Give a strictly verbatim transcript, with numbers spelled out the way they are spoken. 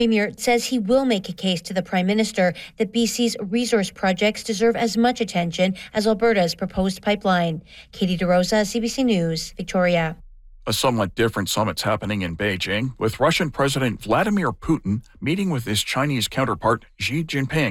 Premier says he will make a case to the Prime Minister that B C's resource projects deserve as much attention as Alberta's proposed pipeline. Katie DeRosa, C B C News, Victoria. A somewhat different summit's happening in Beijing, with Russian President Vladimir Putin meeting with his Chinese counterpart Xi Jinping.